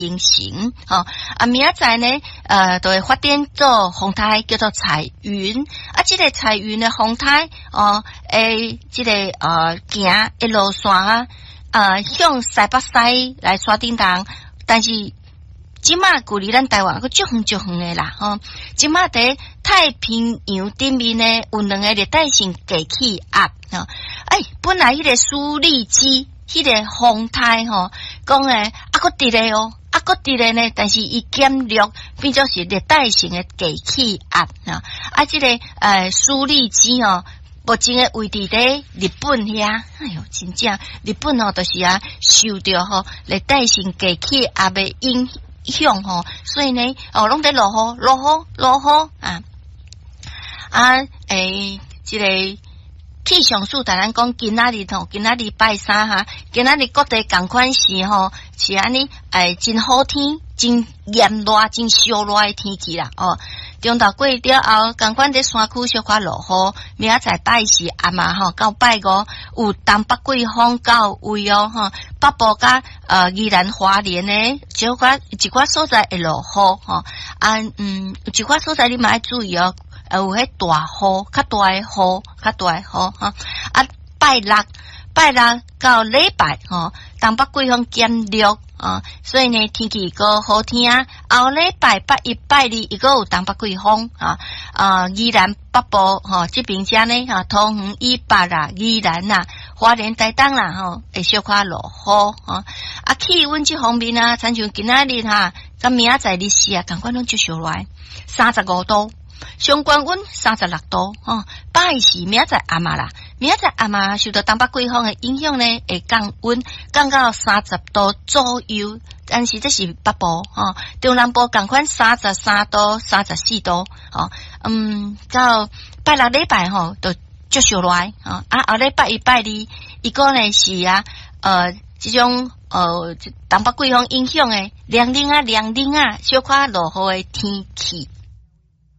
形成，明仔载呢，就会发展做风台叫做彩云，这个彩云的风台，这个行一路线向西北西来山顶上，但是即马距离咱台湾个足远的啦，即马伫太平洋顶面呢有两个热带性低气压，本来迄个苏力基迄个风台讲诶，佫伫咧佫伫咧呢，但是伊减弱变作是热带性的低气压这个苏力基目前的位置在日本遐，哎哟，真正日本就是受到热带性低气压的影响所以呢拢在落雨这个气象署大咱讲今仔日拜三今仔日各地同款是是安尼真好天，真炎热，真烧热的天气啦中昼过了后，同款在山区小可落雨，明仔载拜四暗到拜五有东北季风到位北部甲宜兰花莲呢，一寡所在会落雨有一寡所在你嘛要注意有迄大雨，较大的雨拜六到礼拜东北季风减弱所以呢天气个好天后礼拜拜一拜二伊个有东北季风宜兰北部这边遮呢桃园以北啦，宜兰啦，花莲台东啦会小可落雨气温这方面亲像今仔日甲明仔载日时同款拢就烧热35度。上关温36度拜四明仔载暗啦，明仔载暗受到东北季风的影响呢，会降温降到30度左右，但是这是北部中南部同款33度34度到拜六礼拜就足烧热后礼拜一拜二伊个呢是这种东北季风影响的凉冷小可落雨的天气